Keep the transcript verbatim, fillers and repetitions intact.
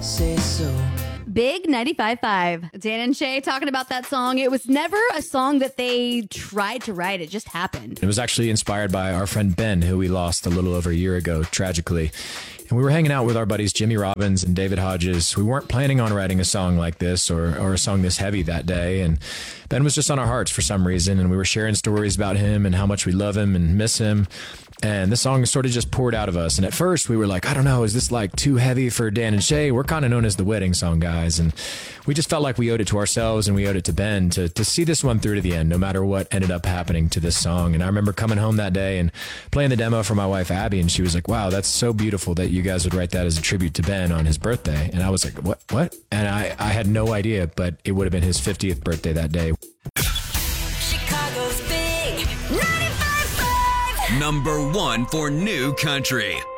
say so. Big ninety-five point five. Dan and Shay talking about that song. It was never a song that they tried to write. It just happened. It was actually inspired by our friend Ben, who we lost a little over a year ago, tragically. And we were hanging out with our buddies Jimmy Robbins and David Hodges. We weren't planning on writing a song like this or, or a song this heavy that day. And Ben was just on our hearts for some reason. And we were sharing stories about him and how much we love him and miss him. And this song sort of just poured out of us. And at first we were like, I don't know, is this like too heavy for Dan and Shay? We're kind of known as the wedding song guys. And we just felt like we owed it to ourselves and we owed it to Ben to, to see this one through to the end, no matter what ended up happening to this song. And I remember coming home that day and playing the demo for my wife, Abby. And she was like, wow, that's so beautiful that you guys would write that as a tribute to Ben on his birthday. And I was like, what, what? And I, I had no idea, but it would have been his fiftieth birthday that day. Chicago's Big ninety-five point five. Number one for new country.